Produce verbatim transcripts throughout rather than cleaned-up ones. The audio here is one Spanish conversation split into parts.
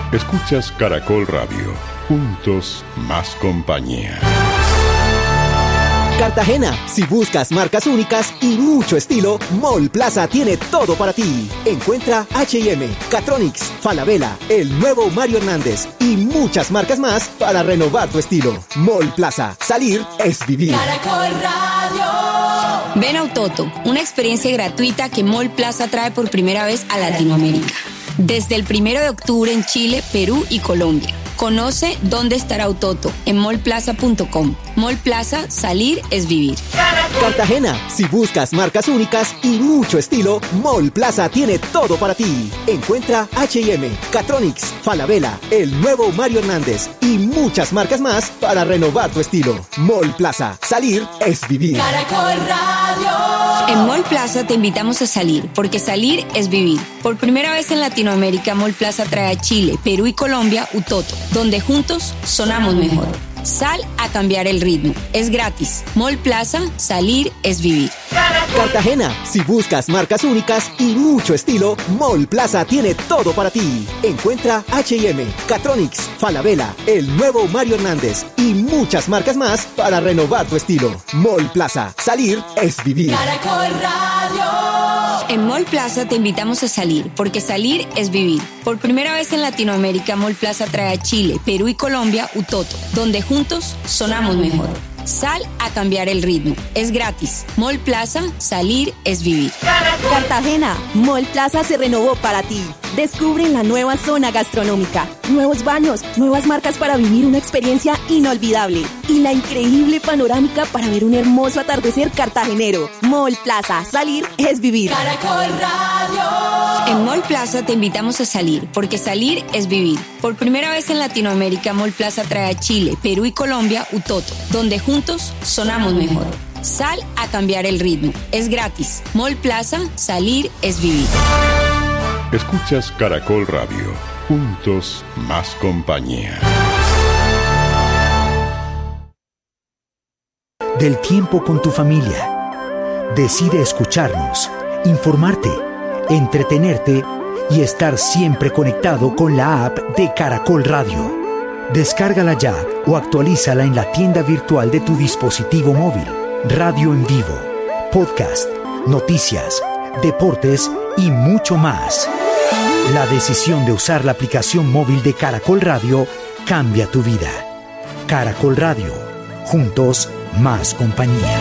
Escuchas Caracol Radio. Juntos, más compañía. Cartagena, si buscas marcas únicas y mucho estilo, Mall Plaza tiene todo para ti. Encuentra H y M, Catronics, Falabella, el nuevo Mario Hernández y muchas marcas más para renovar tu estilo. Mall Plaza, salir es vivir. Caracol Radio. Ven a Autoto, una experiencia gratuita que Mall Plaza trae por primera vez a Latinoamérica. Desde el primero de octubre en Chile, Perú y Colombia. Conoce dónde estará Autoto en mall plaza punto com. Mall Plaza, salir es vivir. Cartagena, si buscas marcas únicas y mucho estilo, Mall Plaza tiene todo para ti. Encuentra H y M, Catronics, Falabella, el nuevo Mario Hernández y muchas marcas más para renovar tu estilo. Mall Plaza, salir es vivir. Caracol Radio. En Mall Plaza te invitamos a salir, porque salir es vivir. Por primera vez en Latinoamérica, Mall Plaza trae a Chile, Perú y Colombia Utoto, donde juntos sonamos mejor. Sal a cambiar el ritmo. Es gratis. Mall Plaza, salir es vivir. Cartagena, si buscas marcas únicas y mucho estilo, Mall Plaza tiene todo para ti. Encuentra H y M, Catronics, Falabella, el nuevo Mario Hernández y muchas marcas más para renovar tu estilo. Mall Plaza, salir es vivir. Caracol Radio. En Mall Plaza te invitamos a salir, porque salir es vivir. Por primera vez en Latinoamérica, Mall Plaza trae a Chile, Perú y Colombia Utoto, donde juntos sonamos mejor. Sal a cambiar el ritmo. Es gratis. Mall Plaza, salir es vivir. Cartagena, Mall Plaza se renovó para ti. Descubre la nueva zona gastronómica, nuevos baños, nuevas marcas para vivir una experiencia inolvidable y la increíble panorámica para ver un hermoso atardecer cartagenero. Mall Plaza, salir es vivir. Caracol Radio. En Mall Plaza te invitamos a salir, porque salir es vivir. Por primera vez en Latinoamérica, Mall Plaza trae a Chile, Perú y Colombia Utoto, donde juntos sonamos mejor. Sal a cambiar el ritmo. Es gratis. Mall Plaza, salir es vivir. Escuchas Caracol Radio. Juntos, más compañía. Del tiempo con tu familia. Decide escucharnos, informarte, entretenerte y estar siempre conectado con la app de Caracol Radio. Descárgala ya o actualízala en la tienda virtual de tu dispositivo móvil. Radio en vivo, podcast, noticias, deportes y mucho más. La decisión de usar la aplicación móvil de Caracol Radio cambia tu vida. Caracol Radio. Juntos, más compañía.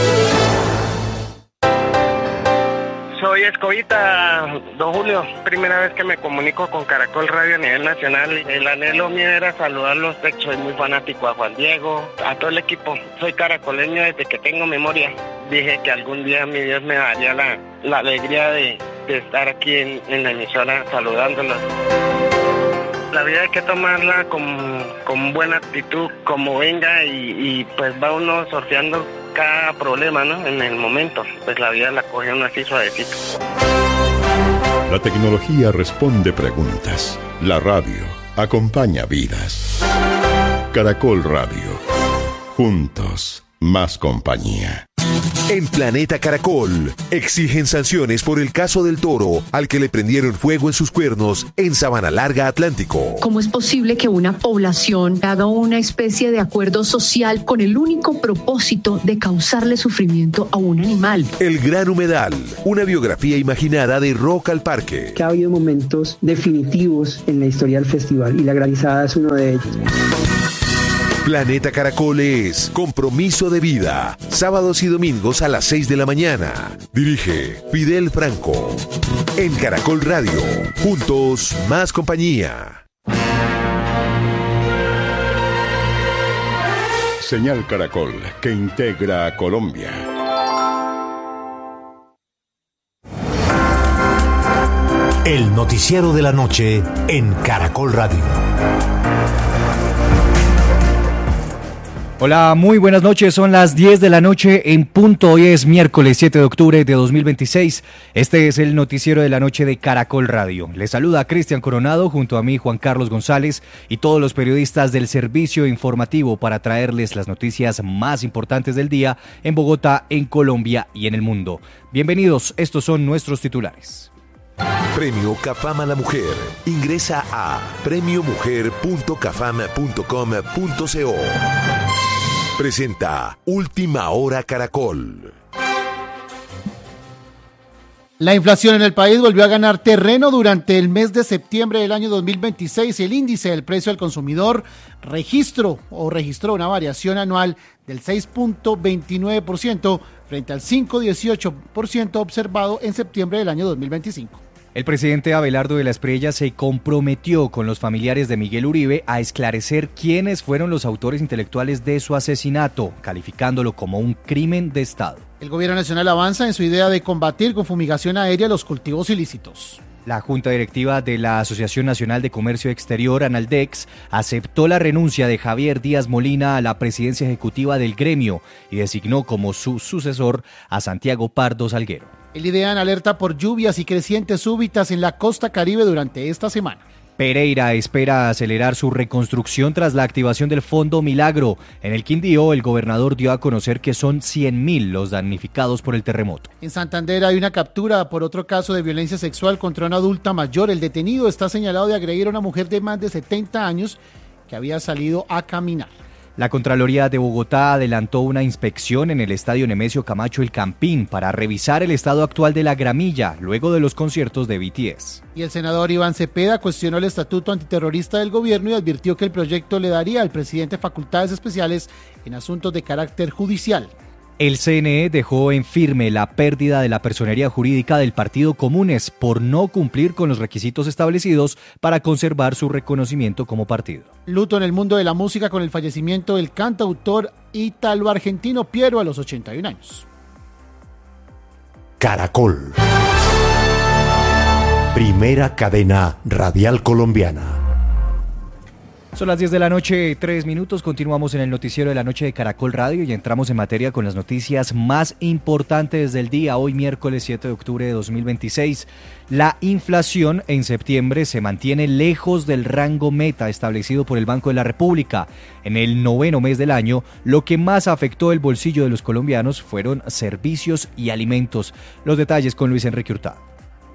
Soy Escobita, don Julio. Primera vez que me comunico con Caracol Radio a nivel nacional. El anhelo mío era saludarlos. Soy muy fanático a Juan Diego, a todo el equipo. Soy caracoleño desde que tengo memoria. Dije que algún día mi Dios me daría la, la alegría de, de estar aquí en, en la emisora saludándolos. La vida hay que tomarla con, con buena actitud, como venga, y, y pues va uno sorteando cada problema, ¿no? En el momento, pues la vida la coge uno así suavecito. La tecnología responde preguntas. La radio acompaña vidas. Caracol Radio. Juntos, más compañía. En Planeta Caracol, exigen sanciones por el caso del toro al que le prendieron fuego en sus cuernos en Sabana Larga, Atlántico. ¿Cómo es posible que una población haga una especie de acuerdo social con el único propósito de causarle sufrimiento a un animal? El Gran Humedal, una biografía imaginada de Rock al Parque. Que ha habido momentos definitivos en la historia del festival y la Granizada es uno de ellos. Planeta Caracol es Compromiso de Vida, sábados y domingos a las seis de la mañana. Dirige Fidel Franco. En Caracol Radio, juntos, más compañía. Señal Caracol, que integra a Colombia. El noticiero de la noche en Caracol Radio. Hola, muy buenas noches, son las diez de la noche en punto, hoy es miércoles siete de octubre de dos mil veintiséis, este es el noticiero de la noche de Caracol Radio. Les saluda Cristian Coronado, junto a mí Juan Carlos González y todos los periodistas del servicio informativo para traerles las noticias más importantes del día en Bogotá, en Colombia y en el mundo. Bienvenidos, estos son nuestros titulares. Premio Cafam a la Mujer. Ingresa a premio mujer punto cafam punto com punto co. Presenta Última Hora Caracol. La inflación en el país volvió a ganar terreno durante el mes de septiembre del año dos mil veintiséis. El índice del precio al consumidor registró o registró una variación anual del seis punto veintinueve por ciento frente al cinco punto dieciocho por ciento observado en septiembre del año dos mil veinticinco. El presidente Abelardo de la Espriella se comprometió con los familiares de Miguel Uribe a esclarecer quiénes fueron los autores intelectuales de su asesinato, calificándolo como un crimen de Estado. El gobierno nacional avanza en su idea de combatir con fumigación aérea los cultivos ilícitos. La Junta Directiva de la Asociación Nacional de Comercio Exterior, Analdex, aceptó la renuncia de Javier Díaz Molina a la presidencia ejecutiva del gremio y designó como su sucesor a Santiago Pardo Salguero. El IDEAN alerta por lluvias y crecientes súbitas en la costa caribe durante esta semana. Pereira espera acelerar su reconstrucción tras la activación del Fondo Milagro. En el Quindío, el gobernador dio a conocer que son cien mil los damnificados por el terremoto. En Santander hay una captura por otro caso de violencia sexual contra una adulta mayor. El detenido está señalado de agredir a una mujer de más de setenta años que había salido a caminar. La Contraloría de Bogotá adelantó una inspección en el estadio Nemesio Camacho El Campín para revisar el estado actual de la gramilla luego de los conciertos de B T S. Y el senador Iván Cepeda cuestionó el estatuto antiterrorista del gobierno y advirtió que el proyecto le daría al presidente facultades especiales en asuntos de carácter judicial. El C N E dejó en firme la pérdida de la personería jurídica del Partido Comunes por no cumplir con los requisitos establecidos para conservar su reconocimiento como partido. Luto en el mundo de la música con el fallecimiento del cantautor ítalo-argentino Piero a los ochenta y un años. Caracol. Primera cadena radial colombiana. Son las diez de la noche, tres minutos, continuamos en el noticiero de la noche de Caracol Radio y entramos en materia con las noticias más importantes del día, hoy miércoles siete de octubre de dos mil veintiséis. La inflación en septiembre se mantiene lejos del rango meta establecido por el Banco de la República. En el noveno mes del año, lo que más afectó el bolsillo de los colombianos fueron servicios y alimentos. Los detalles con Luis Enrique Hurtado.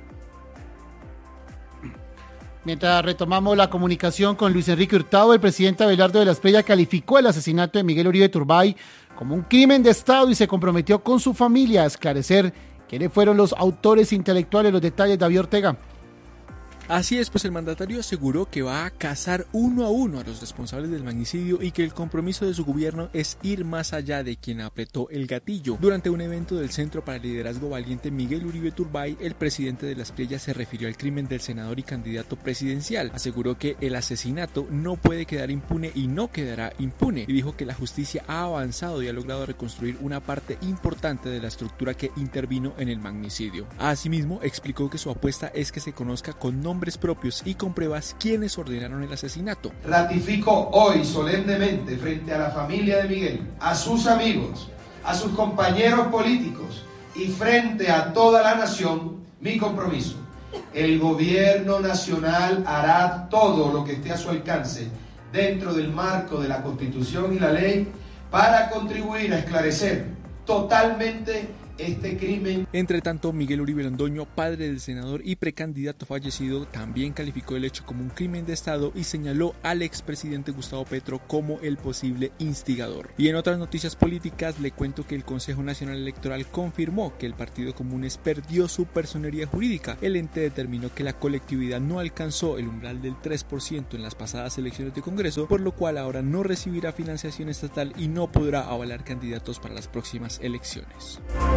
Mientras retomamos la comunicación con Luis Enrique Hurtado, el presidente Abelardo de la Espriella calificó el asesinato de Miguel Uribe Turbay como un crimen de Estado y se comprometió con su familia a esclarecer quiénes fueron los autores intelectuales. Los detalles, David Ortega. Así es, pues el mandatario aseguró que va a cazar uno a uno a los responsables del magnicidio y que el compromiso de su gobierno es ir más allá de quien apretó el gatillo. Durante un evento del Centro para el Liderazgo Valiente Miguel Uribe Turbay, el presidente de la Espriella se refirió al crimen del senador y candidato presidencial. Aseguró que el asesinato no puede quedar impune y no quedará impune. Y dijo que la justicia ha avanzado y ha logrado reconstruir una parte importante de la estructura que intervino en el magnicidio. Asimismo, explicó que su apuesta es que se conozca con nombres propios y con pruebas quienes ordenaron el asesinato. Ratifico hoy solemnemente frente a la familia de Miguel, a sus amigos, a sus compañeros políticos y frente a toda la nación mi compromiso. El gobierno nacional hará todo lo que esté a su alcance dentro del marco de la Constitución y la ley para contribuir a esclarecer totalmente este crimen. Entre tanto, Miguel Uribe Londoño, padre del senador y precandidato fallecido, también calificó el hecho como un crimen de Estado y señaló al expresidente Gustavo Petro como el posible instigador. Y en otras noticias políticas, le cuento que el Consejo Nacional Electoral confirmó que el Partido Comunes perdió su personería jurídica. El ente determinó que la colectividad no alcanzó el umbral del tres por ciento en las pasadas elecciones de Congreso, por lo cual ahora no recibirá financiación estatal y no podrá avalar candidatos para las próximas elecciones.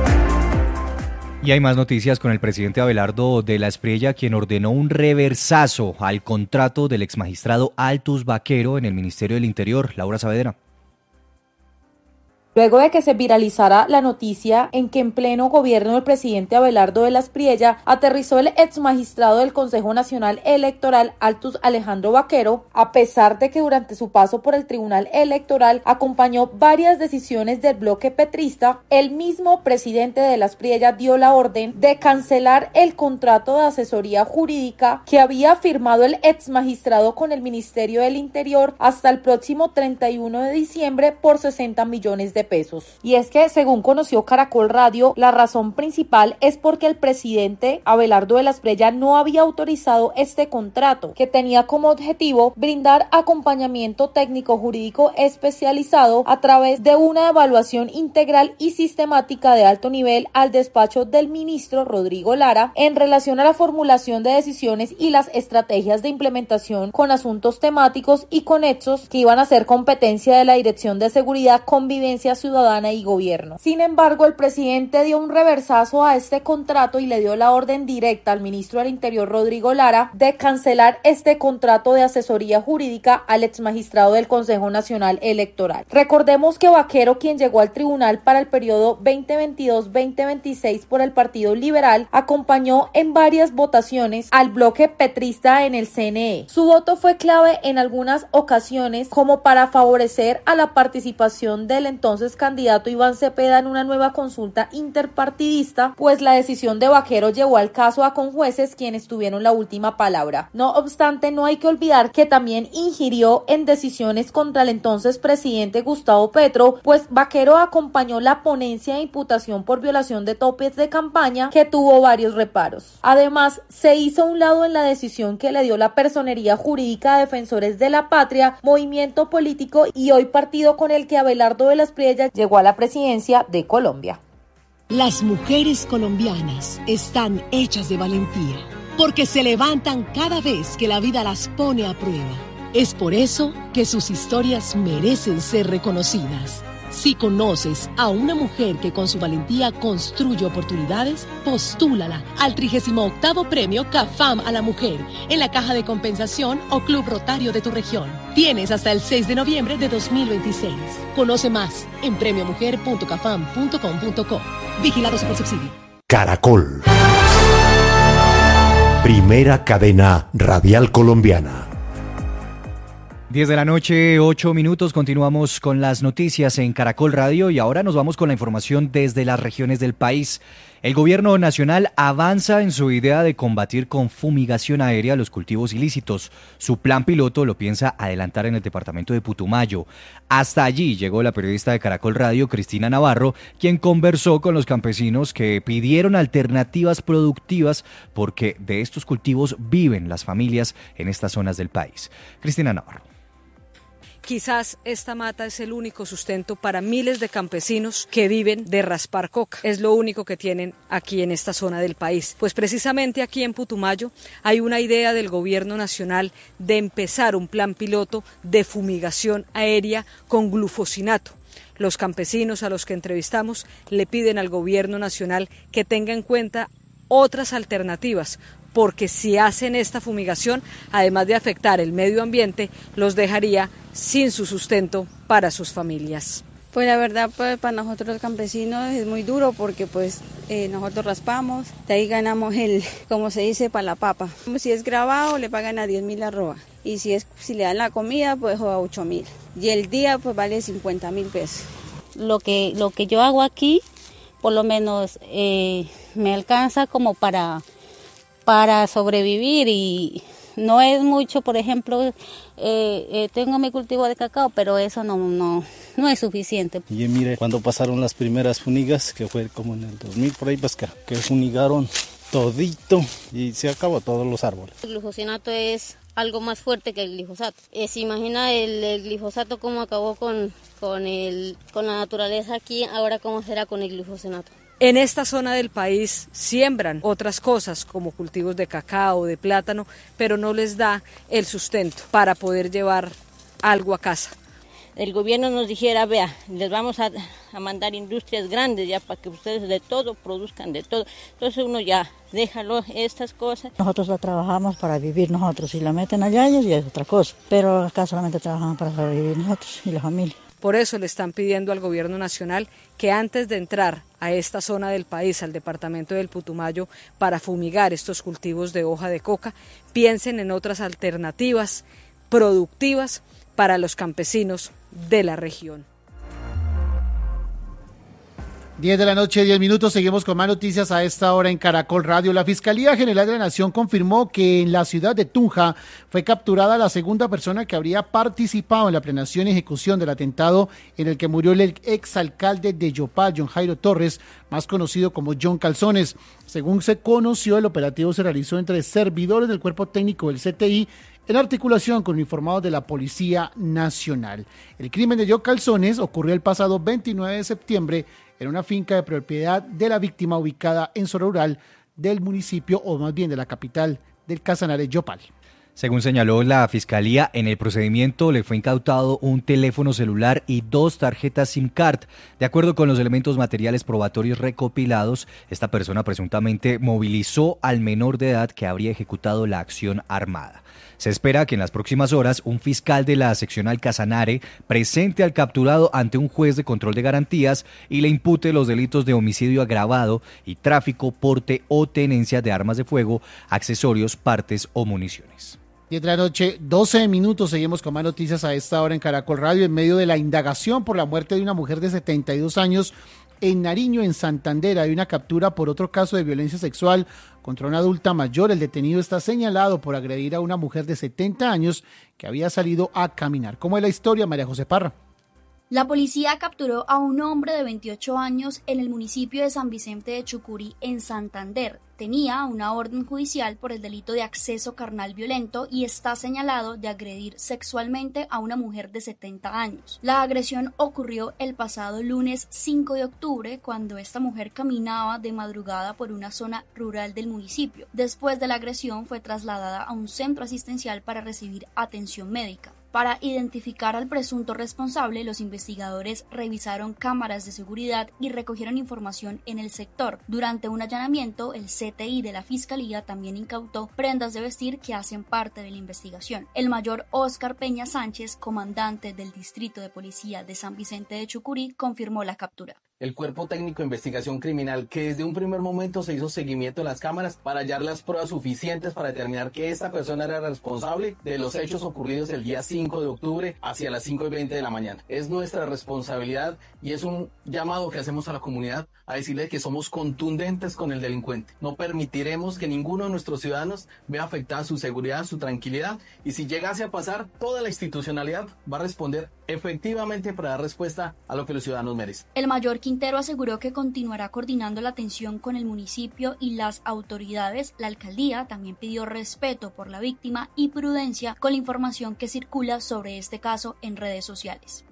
Y hay más noticias con el presidente Abelardo de la Espriella, quien ordenó un reversazo al contrato del exmagistrado Altus Vaquero en el Ministerio del Interior. Laura Saavedra. Luego de que se viralizara la noticia en que en pleno gobierno del presidente Abelardo de la Espriella aterrizó el exmagistrado del Consejo Nacional Electoral Altus Alejandro Vaquero, a pesar de que durante su paso por el Tribunal Electoral acompañó varias decisiones del bloque petrista, el mismo presidente de la Espriella dio la orden de cancelar el contrato de asesoría jurídica que había firmado el exmagistrado con el Ministerio del Interior hasta el próximo treinta y uno de diciembre por sesenta millones de pesos. Y es que, según conoció Caracol Radio, la razón principal es porque el presidente Abelardo de la Espriella no había autorizado este contrato, que tenía como objetivo brindar acompañamiento técnico jurídico especializado a través de una evaluación integral y sistemática de alto nivel al despacho del ministro Rodrigo Lara en relación a la formulación de decisiones y las estrategias de implementación con asuntos temáticos y conexos que iban a ser competencia de la Dirección de Seguridad, Convivencia Ciudadana y Gobierno. Sin embargo, el presidente dio un reversazo a este contrato y le dio la orden directa al ministro del Interior Rodrigo Lara de cancelar este contrato de asesoría jurídica al exmagistrado del Consejo Nacional Electoral. Recordemos que Vaquero, quien llegó al tribunal para el periodo veinte veintidós veinte veintiséis por el Partido Liberal, acompañó en varias votaciones al bloque petrista en el C N E. Su voto fue clave en algunas ocasiones como para favorecer a la participación del entonces candidato Iván Cepeda en una nueva consulta interpartidista, pues la decisión de Vaquero llevó al caso a conjueces, quienes tuvieron la última palabra. No obstante, no hay que olvidar que también ingirió en decisiones contra el entonces presidente Gustavo Petro, pues Vaquero acompañó la ponencia de imputación por violación de topes de campaña, que tuvo varios reparos. Además, se hizo a un lado en la decisión que le dio la Personería Jurídica a Defensores de la Patria, movimiento político y hoy partido con el que Abelardo de la Espriella llegó a la presidencia de Colombia. Las mujeres colombianas están hechas de valentía, porque se levantan cada vez que la vida las pone a prueba. Es por eso que sus historias merecen ser reconocidas. Si conoces a una mujer que con su valentía construye oportunidades, postúlala al trigésimo octavo Premio CAFAM a la Mujer en la Caja de Compensación o Club Rotario de tu región. Tienes hasta el seis de noviembre de dos mil veintiséis. Conoce más en premio mujer punto cafam punto com punto co. Vigilado Supersubsidio. Caracol. Primera cadena radial colombiana. diez de la noche, ocho minutos, continuamos con las noticias en Caracol Radio y ahora nos vamos con la información desde las regiones del país. El gobierno nacional avanza en su idea de combatir con fumigación aérea los cultivos ilícitos. Su plan piloto lo piensa adelantar en el departamento de Putumayo. Hasta allí llegó la periodista de Caracol Radio, Cristina Navarro, quien conversó con los campesinos que pidieron alternativas productivas porque de estos cultivos viven las familias en estas zonas del país. Cristina Navarro. Quizás esta mata es el único sustento para miles de campesinos que viven de raspar coca. Es lo único que tienen aquí en esta zona del país. Pues precisamente aquí en Putumayo hay una idea del gobierno nacional de empezar un plan piloto de fumigación aérea con glufosinato. Los campesinos a los que entrevistamos le piden al gobierno nacional que tenga en cuenta otras alternativas, porque si hacen esta fumigación, además de afectar el medio ambiente, los dejaría sin su sustento para sus familias. Pues la verdad, pues para nosotros los campesinos es muy duro porque pues eh, nosotros raspamos, de ahí ganamos el, como se dice, para la papa. Si es grabado le pagan a diez mil arroba y si es si le dan la comida pues a ocho mil y el día pues vale cincuenta mil pesos. Lo que, lo que yo hago aquí por lo menos eh, me alcanza como para... para sobrevivir y no es mucho. Por ejemplo, eh, eh, tengo mi cultivo de cacao, pero eso no, no, no es suficiente. Y mire, cuando pasaron las primeras funigas, que fue como en el dos mil por ahí, pues que, que funigaron todito y se acabó todos los árboles. El glufosinato es algo más fuerte que el glifosato. Eh, se imagina el, el glifosato cómo acabó con, con, el, con la naturaleza aquí, ahora cómo será con el glufosinato. En esta zona del país siembran otras cosas como cultivos de cacao, de plátano, pero no les da el sustento para poder llevar algo a casa. El gobierno nos dijera, vea, les vamos a, a mandar industrias grandes ya para que ustedes de todo produzcan de todo. Entonces uno ya, déjalo estas cosas. Nosotros la trabajamos para vivir nosotros, si la meten allá ellos ya es otra cosa, pero acá solamente trabajamos para sobrevivir nosotros y la familia. Por eso le están pidiendo al gobierno nacional que antes de entrar a esta zona del país, al departamento del Putumayo, para fumigar estos cultivos de hoja de coca, piensen en otras alternativas productivas para los campesinos de la región. diez de la noche, diez minutos, seguimos con más noticias a esta hora en Caracol Radio. La Fiscalía General de la Nación confirmó que en la ciudad de Tunja fue capturada la segunda persona que habría participado en la planeación y ejecución del atentado en el que murió el exalcalde de Yopal, John Jairo Torres, más conocido como John Calzones. Según se conoció, el operativo se realizó entre servidores del cuerpo técnico del C T I en articulación con uniformados de la Policía Nacional. El crimen de John Calzones ocurrió el pasado veintinueve de septiembre en una finca de propiedad de la víctima ubicada en zona rural del municipio, o más bien de la capital del Casanare, Yopal. Según señaló la Fiscalía, en el procedimiento le fue incautado un teléfono celular y dos tarjetas SIM card. De acuerdo con los elementos materiales probatorios recopilados, esta persona presuntamente movilizó al menor de edad que habría ejecutado la acción armada. Se espera que en las próximas horas un fiscal de la seccional Casanare presente al capturado ante un juez de control de garantías y le impute los delitos de homicidio agravado y tráfico, porte o tenencia de armas de fuego, accesorios, partes o municiones. diez de la noche, doce minutos, seguimos con más noticias a esta hora en Caracol Radio. En medio de la indagación por la muerte de una mujer de setenta y dos años en Nariño, en Santander, hay una captura por otro caso de violencia sexual contra una adulta mayor. El detenido está señalado por agredir a una mujer de setenta años que había salido a caminar. ¿Cómo es la historia, María José Parra? La policía capturó a un hombre de veintiocho años en el municipio de San Vicente de Chucurí, en Santander. Tenía una orden judicial por el delito de acceso carnal violento y está señalado de agredir sexualmente a una mujer de setenta años. La agresión ocurrió el pasado lunes cinco de octubre, cuando esta mujer caminaba de madrugada por una zona rural del municipio. Después de la agresión fue trasladada a un centro asistencial para recibir atención médica. Para identificar al presunto responsable, los investigadores revisaron cámaras de seguridad y recogieron información en el sector. Durante un allanamiento, el C T I de la Fiscalía también incautó prendas de vestir que hacen parte de la investigación. El mayor Óscar Peña Sánchez, comandante del Distrito de Policía de San Vicente de Chucurí, confirmó la captura. El Cuerpo Técnico de Investigación Criminal, que desde un primer momento se hizo seguimiento de las cámaras para hallar las pruebas suficientes para determinar que esta persona era responsable de los hechos ocurridos el día cinco de octubre hacia las cinco y veinte de la mañana. Es nuestra responsabilidad y es un llamado que hacemos a la comunidad a decirle que somos contundentes con el delincuente. No permitiremos que ninguno de nuestros ciudadanos vea afectada su seguridad, su tranquilidad, y si llegase a pasar, toda la institucionalidad va a responder efectivamente para dar respuesta a lo que los ciudadanos merecen. El mayor Quintero aseguró que continuará coordinando la atención con el municipio y las autoridades. La alcaldía también pidió respeto por la víctima y prudencia con la información que circula sobre este caso en redes sociales.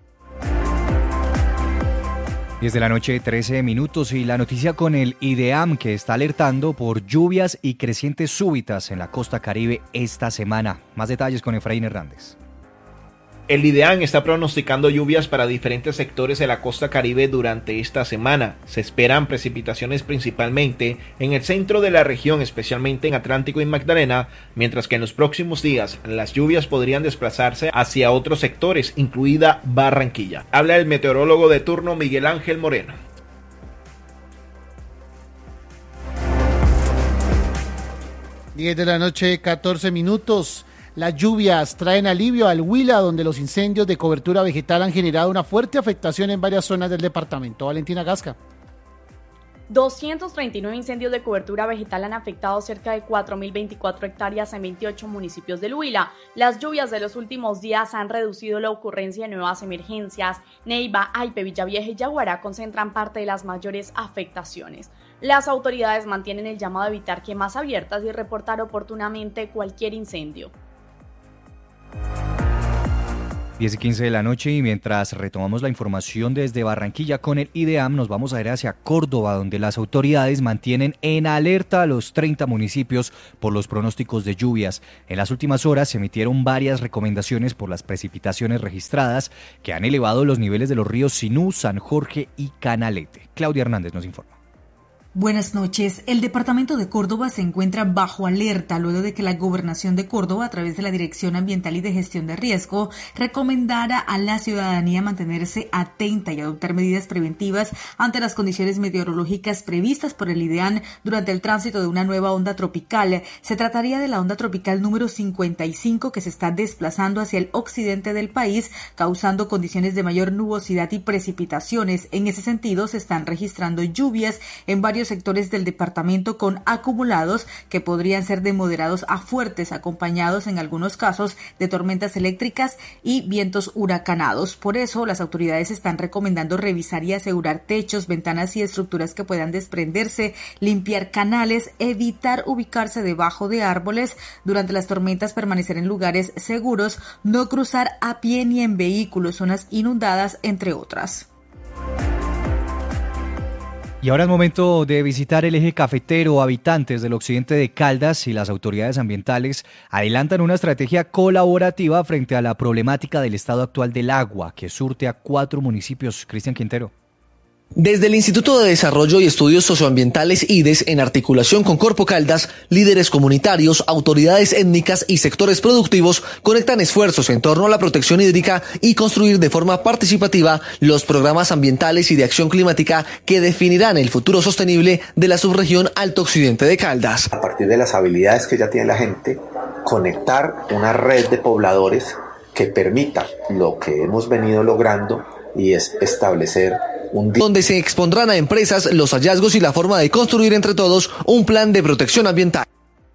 diez de la noche, trece minutos, y la noticia con el IDEAM, que está alertando por lluvias y crecientes súbitas en la costa caribe esta semana. Más detalles con Efraín Hernández. El IDEAM está pronosticando lluvias para diferentes sectores de la costa caribe durante esta semana. Se esperan precipitaciones principalmente en el centro de la región, especialmente en Atlántico y Magdalena, mientras que en los próximos días las lluvias podrían desplazarse hacia otros sectores, incluida Barranquilla. Habla el meteorólogo de turno Miguel Ángel Moreno. diez de la noche, catorce minutos. Las lluvias traen alivio al Huila, donde los incendios de cobertura vegetal han generado una fuerte afectación en varias zonas del departamento. Valentina Gasca. doscientos treinta y nueve incendios de cobertura vegetal han afectado cerca de cuatro mil veinticuatro hectáreas en veintiocho municipios del Huila. Las lluvias de los últimos días han reducido la ocurrencia de nuevas emergencias. Neiva, Aipe, Villavieja y Yaguará concentran parte de las mayores afectaciones. Las autoridades mantienen el llamado a evitar quemas abiertas y reportar oportunamente cualquier incendio. diez y quince de la noche, y mientras retomamos la información desde Barranquilla con el IDEAM, nos vamos a ir hacia Córdoba, donde las autoridades mantienen en alerta a los treinta municipios por los pronósticos de lluvias. En las últimas horas se emitieron varias recomendaciones por las precipitaciones registradas que han elevado los niveles de los ríos Sinú, San Jorge y Canalete. Claudia Hernández nos informa. Buenas noches. El departamento de Córdoba se encuentra bajo alerta luego de que la Gobernación de Córdoba, a través de la Dirección Ambiental y de Gestión de Riesgo, recomendara a la ciudadanía mantenerse atenta y adoptar medidas preventivas ante las condiciones meteorológicas previstas por el IDEAN durante el tránsito de una nueva onda tropical. Se trataría de la onda tropical número cincuenta y cinco, que se está desplazando hacia el occidente del país, causando condiciones de mayor nubosidad y precipitaciones. En ese sentido, se están registrando lluvias en varios sectores del departamento con acumulados que podrían ser de moderados a fuertes, acompañados en algunos casos de tormentas eléctricas y vientos huracanados. Por eso, las autoridades están recomendando revisar y asegurar techos, ventanas y estructuras que puedan desprenderse, limpiar canales, evitar ubicarse debajo de árboles durante las tormentas, permanecer en lugares seguros, no cruzar a pie ni en vehículos, zonas inundadas, entre otras. Y ahora es momento de visitar el eje cafetero. Habitantes del occidente de Caldas y las autoridades ambientales adelantan una estrategia colaborativa frente a la problemática del estado actual del agua que surte a cuatro municipios. Cristian Quintero. Desde el Instituto de Desarrollo y Estudios Socioambientales I D E S, en articulación con Corpo Caldas, líderes comunitarios, autoridades étnicas y sectores productivos conectan esfuerzos en torno a la protección hídrica y construir de forma participativa los programas ambientales y de acción climática que definirán el futuro sostenible de la subregión Alto Occidente de Caldas. A partir de las habilidades que ya tiene la gente, conectar una red de pobladores que permita lo que hemos venido logrando, y es establecer un día donde se expondrán a empresas los hallazgos y la forma de construir entre todos un plan de protección ambiental.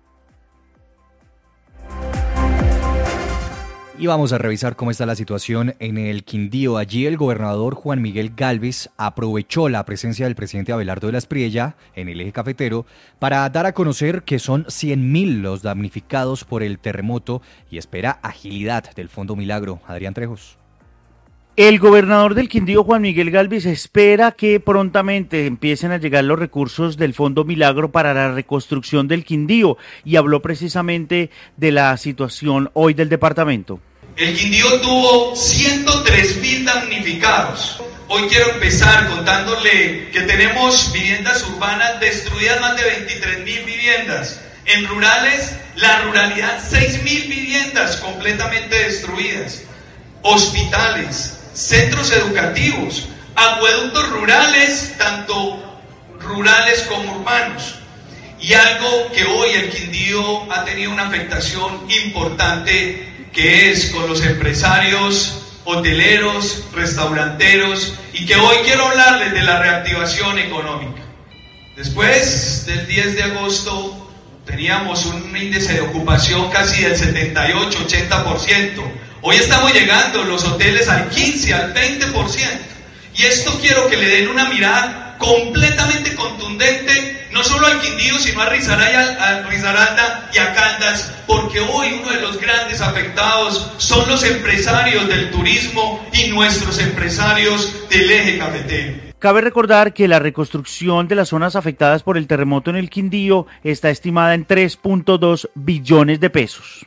Y vamos a revisar cómo está la situación en el Quindío. Allí el gobernador Juan Miguel Gálvez aprovechó la presencia del presidente Abelardo de la Espriella en el eje cafetero para dar a conocer que son cien mil los damnificados por el terremoto y espera agilidad del Fondo Milagro. Adrián Trejos. El gobernador del Quindío, Juan Miguel Gálvez, espera que prontamente empiecen a llegar los recursos del Fondo Milagro para la reconstrucción del Quindío y habló precisamente de la situación hoy del departamento. El Quindío tuvo ciento tres mil damnificados. Hoy quiero empezar contándole que tenemos viviendas urbanas destruidas, más de veintitrés mil viviendas. En rurales, la ruralidad, seis mil viviendas completamente destruidas. Hospitales, centros educativos, acueductos rurales, tanto rurales como urbanos. Y algo que hoy el Quindío ha tenido una afectación importante, que es con los empresarios hoteleros, restauranteros, y que hoy quiero hablarles de la reactivación económica. Después del diez de agosto teníamos un índice de ocupación casi del setenta y ocho, ochenta por ciento. Hoy estamos llegando los hoteles al quince, al veinte por ciento. Y esto quiero que le den una mirada completamente contundente, no solo al Quindío, sino a Risaralda, a Risaralda y a Caldas, porque hoy uno de los grandes afectados son los empresarios del turismo y nuestros empresarios del eje cafetero. Cabe recordar que la reconstrucción de las zonas afectadas por el terremoto en el Quindío está estimada en tres punto dos billones de pesos.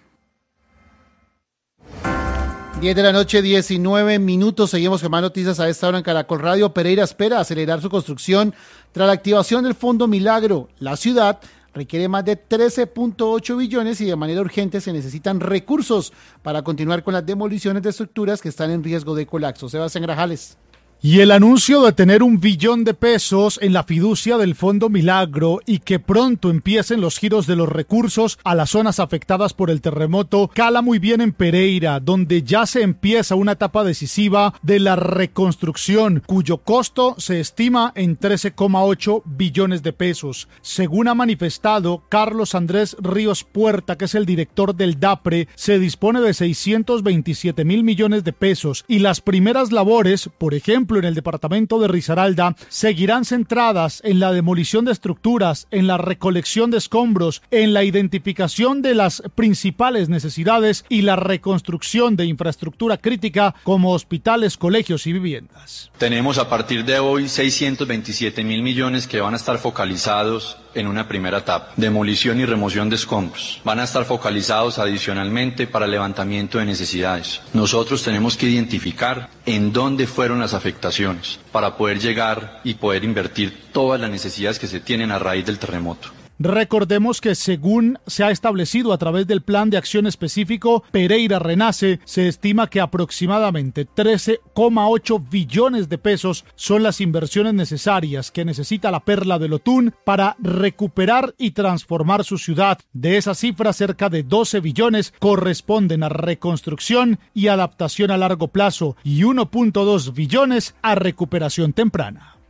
diez de la noche, diecinueve minutos. Seguimos con más noticias a esta hora en Caracol Radio. Pereira espera acelerar su construcción tras la activación del Fondo Milagro. La ciudad requiere más de trece punto ocho billones y de manera urgente se necesitan recursos para continuar con las demoliciones de estructuras que están en riesgo de colapso. Sebastián Grajales. Y el anuncio de tener un billón de pesos en la fiducia del Fondo Milagro y que pronto empiecen los giros de los recursos a las zonas afectadas por el terremoto cala muy bien en Pereira, donde ya se empieza una etapa decisiva de la reconstrucción, cuyo costo se estima en trece coma ocho billones de pesos. Según ha manifestado Carlos Andrés Ríos Puerta, que es el director del DAPRE, se dispone de seiscientos veintisiete mil millones de pesos y las primeras labores, por ejemplo, en el departamento de Risaralda, seguirán centradas en la demolición de estructuras, en la recolección de escombros, en la identificación de las principales necesidades y la reconstrucción de infraestructura crítica como hospitales, colegios y viviendas. Tenemos a partir de hoy seiscientos veintisiete mil millones que van a estar focalizados en una primera etapa, demolición y remoción de escombros. Van a estar focalizados adicionalmente para levantamiento de necesidades. Nosotros tenemos que identificar en dónde fueron las afectaciones para poder llegar y poder invertir todas las necesidades que se tienen a raíz del terremoto. Recordemos que según se ha establecido a través del Plan de Acción Específico Pereira Renace, se estima que aproximadamente trece coma ocho billones de pesos son las inversiones necesarias que necesita la Perla del Otún para recuperar y transformar su ciudad. De esa cifra, cerca de doce billones corresponden a reconstrucción y adaptación a largo plazo y uno punto dos billones a recuperación temprana.